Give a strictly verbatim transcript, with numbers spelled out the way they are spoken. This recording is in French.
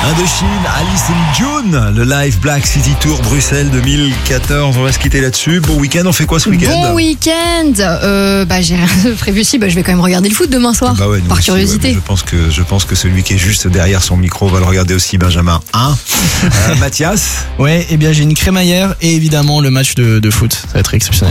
Indochine, Alice and June, le live Black City Tour Bruxelles deux mille quatorze. On va se quitter là-dessus. Bon week-end, on fait quoi ce week-end? Bon week-end. Euh, bah j'ai rien prévu. Si, bah je vais quand même regarder le foot demain soir. Bah ouais, nous par aussi, curiosité. ouais, je pense que je pense que celui qui est juste derrière son micro va le regarder aussi, Benjamin. Hein euh, Mathias. Ouais, et bien j'ai une crémaillère et évidemment le match de, de foot. Ça va être exceptionnel.